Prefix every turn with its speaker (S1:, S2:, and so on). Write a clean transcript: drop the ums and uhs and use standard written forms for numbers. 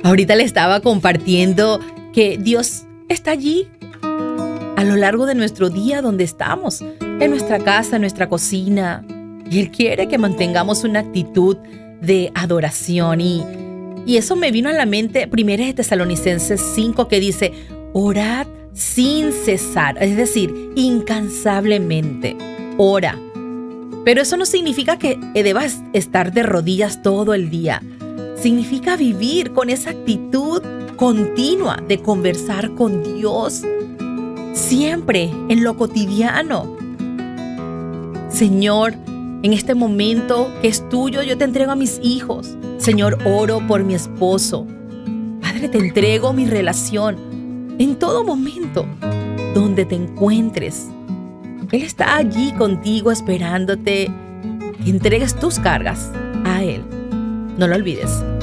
S1: Ahorita le estaba compartiendo que Dios está allí a lo largo de nuestro día donde estamos, en nuestra casa, en nuestra cocina. Y Él quiere que mantengamos una actitud de adoración. Y eso me vino a la mente 1 Tesalonicenses 5 que dice, orad sin cesar, es decir, incansablemente. Ora. Pero eso no significa que debas estar de rodillas todo el día. Significa vivir con esa actitud continua de conversar con Dios. Siempre, en lo cotidiano. Señor, en este momento que es tuyo, yo te entrego a mis hijos. Señor, oro por mi esposo. Padre, te entrego mi relación. En todo momento, donde te encuentres, Él está allí contigo esperándote que entregues tus cargas a Él. No lo olvides.